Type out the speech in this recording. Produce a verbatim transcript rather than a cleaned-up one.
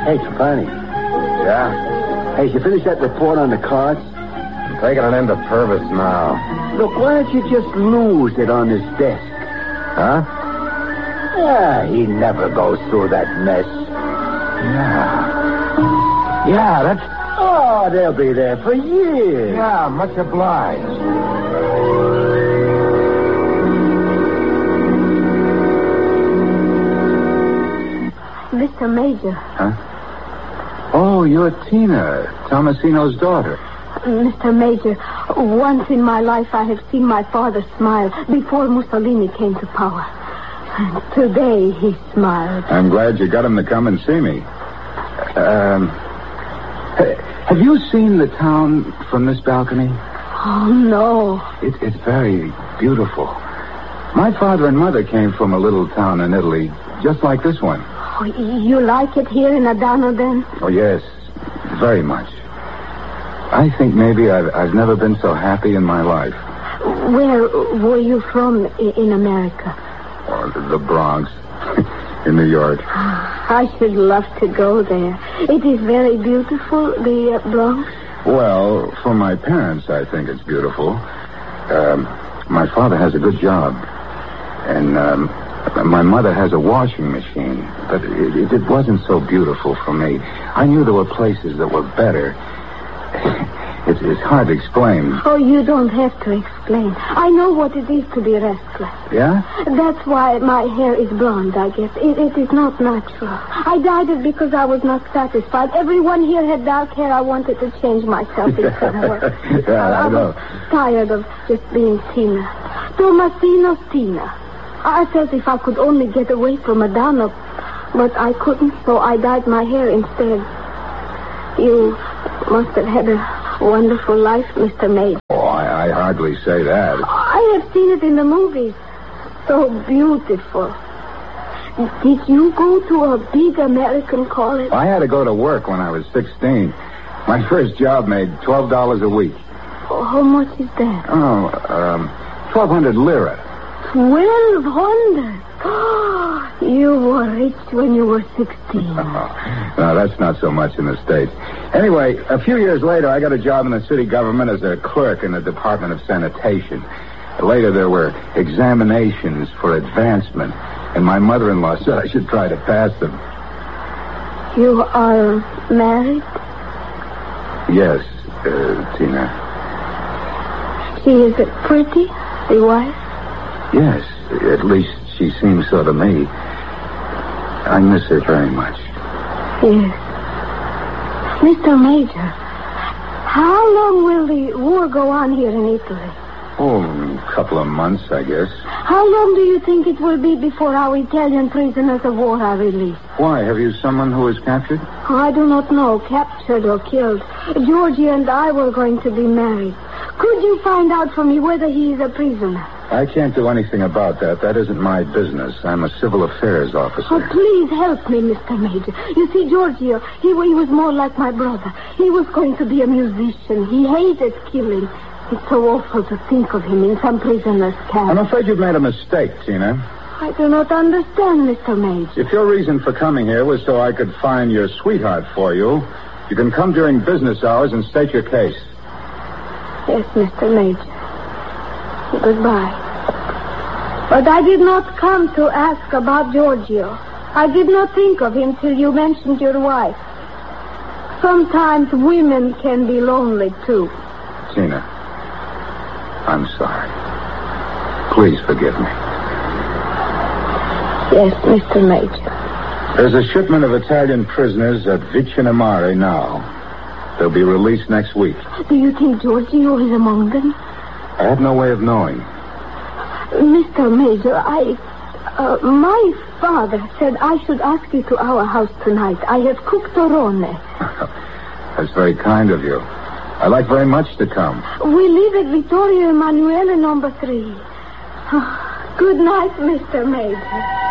Hey, Trapani. Yeah? Hey, you finished that report on the cards? I'm taking it into Purvis now. Look, why don't you just lose it on his desk? Huh? Yeah, he never goes through that mess. Yeah. Yeah, that's... Oh, they'll be there for years. Yeah, much obliged. Mister Major. Huh? Oh, you're Tina, Tomasino's daughter. Mister Major, once in my life I have seen my father smile before Mussolini came to power. And today he smiled. I'm glad you got him to come and see me. Um, have you seen the town from this balcony? Oh, no. It, it's very beautiful. My father and mother came from a little town in Italy, just like this one. Oh, you like it here in Adano, then? Oh, yes, very much. I think maybe I've, I've never been so happy in my life. Where were you from in America? Oh, the Bronx, in New York. I should love to go there. It is very beautiful, the uh, Bronx. Well, for my parents, I think it's beautiful. Um, my father has a good job. And um, my mother has a washing machine. But it, it wasn't so beautiful for me. I knew there were places that were better. It's, it's hard to explain. Oh, you don't have to explain. I know what it is to be restless. Yeah? That's why my hair is blonde, I guess. It, it is not natural. I dyed it because I was not satisfied. Everyone here had dark hair. I wanted to change myself instead of... Yeah, I, I know. was tired of just being Tina. Tomasino's Tina. I felt if I could only get away from Adano, but I couldn't, so I dyed my hair instead. You must have had a wonderful life, Mister Major. Oh, I, I hardly say that. I have seen it in the movies. So beautiful. Did you go to a big American college? I had to go to work when I was sixteen. My first job made twelve dollars a week. Oh, how much is that? Oh, um, twelve hundred lira. Twelve hundred. You were rich when you were sixteen. No, that's not so much in the States. Anyway, a few years later, I got a job in the city government as a clerk in the Department of Sanitation. Later, there were examinations for advancement, and my mother-in-law said I should try to pass them. You are married? Yes, uh, Tina. She is pretty, the wife? Yes, at least she seems so to me. I miss her very much. Yes. Mister Major, how long will the war go on here in Italy? Oh, a couple of months, I guess. How long do you think it will be before our Italian prisoners of war are released? Why? Have you someone who was captured? I do not know, captured or killed. Georgie and I were going to be married. Could you find out for me whether he is a prisoner? I can't do anything about that. That isn't my business. I'm a civil affairs officer. Oh, please help me, Mister Major. You see, Giorgio, he, he was more like my brother. He was going to be a musician. He hated killing. It's so awful to think of him in some prisoner's camp. I'm afraid you've made a mistake, Tina. I do not understand, Mister Major. If your reason for coming here was so I could find your sweetheart for you, you can come during business hours and state your case. Yes, Mister Major. Goodbye. But I did not come to ask about Giorgio. I did not think of him till you mentioned your wife. Sometimes women can be lonely, too. Tina, I'm sorry. Please forgive me. Yes, Mister Major. There's a shipment of Italian prisoners at Vicino Mare now. They'll be released next week. Do you think Giorgio is among them? I have no way of knowing. Mister Major, I... Uh, my father said I should ask you to our house tonight. I have cooked torone. That's very kind of you. I'd like very much to come. We live at Vittorio Emanuele number three. Good night, Mister Major.